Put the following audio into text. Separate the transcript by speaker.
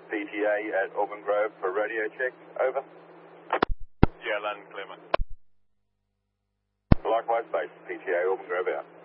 Speaker 1: PTA at Auburn Grove for radio check. Over.
Speaker 2: Yeah, land clear, mate.
Speaker 1: Likewise, base PTA Auburn Grove out.